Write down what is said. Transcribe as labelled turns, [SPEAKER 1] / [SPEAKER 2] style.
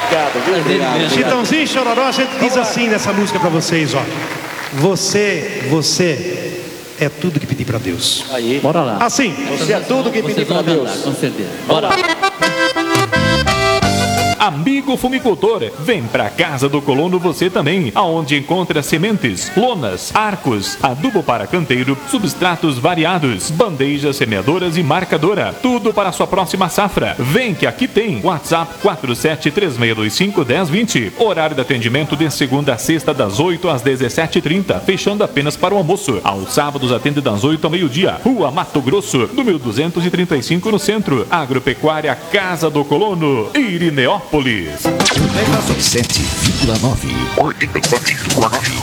[SPEAKER 1] Obrigado, viu? Obrigado.
[SPEAKER 2] Chitãozinho e Chororó, a gente diz assim nessa música pra vocês, ó. Você é tudo que pedir pra Deus.
[SPEAKER 1] Aí.
[SPEAKER 3] Bora lá.
[SPEAKER 2] Assim.
[SPEAKER 1] Você é tudo que pedir pra Deus.
[SPEAKER 3] Com certeza. Bora lá.
[SPEAKER 4] Amigo fumicultor, vem pra Casa do Colono você também, aonde encontra sementes, lonas, arcos, adubo para canteiro, substratos variados, bandejas semeadoras e marcadora, tudo para a sua próxima safra. Vem que aqui tem. WhatsApp 4736251020. Horário de atendimento de segunda a sexta das 8 às 17h30, fechando apenas para o almoço. Aos sábados atende das 8 ao meio-dia. Rua Mato Grosso, número 235 no centro. Agropecuária Casa do Colono, Irineópolis.
[SPEAKER 5] 87,9.